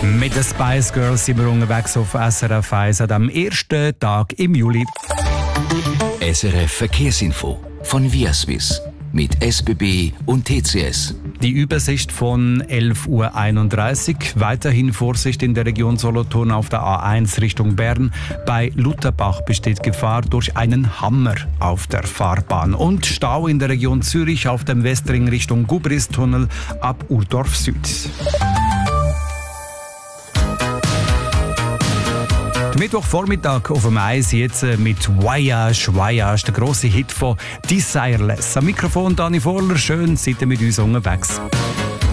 Mit den Spice Girls sind wir unterwegs auf SRF 1 an dem ersten Tag im Juli. SRF Verkehrsinfo von Viaswiss mit SBB und TCS. Die Übersicht von 11:31 Uhr. Weiterhin Vorsicht in der Region Solothurn auf der A1 Richtung Bern. Bei Lutherbach besteht Gefahr durch einen Hammer auf der Fahrbahn. Und Stau in der Region Zürich auf dem Westring Richtung Gubristunnel ab Urdorf Süd. Mittwochvormittag auf dem Eis jetzt mit Voyage, der grosse Hit von Desireless. Am Mikrofon Dani Vorler, schön seid ihr mit uns unterwegs.